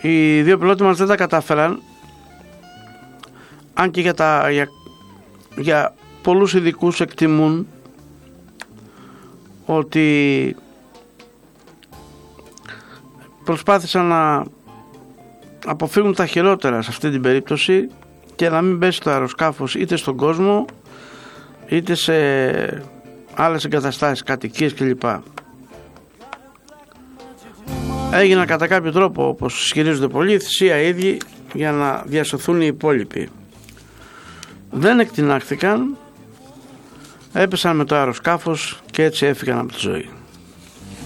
Οι δύο πιλότοι μας δεν τα κατάφεραν, αν και για πολλούς ειδικούς εκτιμούν ότι προσπάθησαν να αποφύγουν τα χειρότερα σε αυτή την περίπτωση και να μην πέσει το αεροσκάφος είτε στον κόσμο είτε σε άλλες εγκαταστάσεις, κατοικίες κλπ. Έγιναν κατά κάποιο τρόπο, όπως ισχυρίζονται πολλοί, θυσία ίδιοι για να διασωθούν οι υπόλοιποι. Δεν εκτινάχθηκαν, έπεσαν με το αεροσκάφος και έτσι έφυγαν από τη ζωή.